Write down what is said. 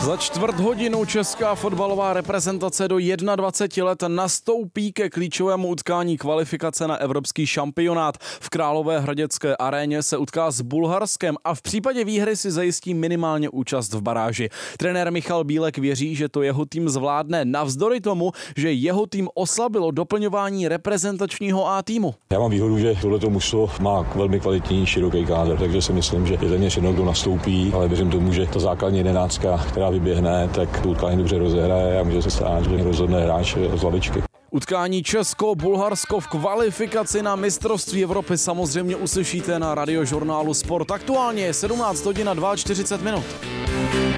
Za čtvrt hodinu česká fotbalová reprezentace do 21 let nastoupí ke klíčovému utkání kvalifikace na evropský šampionát. V Královéhradecké aréně se utká s Bulharskem a v případě výhry si zajistí minimálně účast v baráži. Trenér Michal Bílek věří, že to jeho tým zvládne navzdory tomu, že jeho tým oslabilo doplňování reprezentačního A týmu. Já mám výhodu, že tohleto mužstvo má velmi kvalitní široký kádr, takže si myslím, že je téměř jedno, kdo nastoupí, ale věřím tomu, že ta základní jedenáctka, která vyběhne, tak to utkání dobře rozehraje a může se stát, že rozhodne hráč z lavičky. Utkání Česko-Bulharsko v kvalifikaci na mistrovství Evropy samozřejmě uslyšíte na Radiožurnálu Sport. Aktuálně je 17 hodin a 42 minut.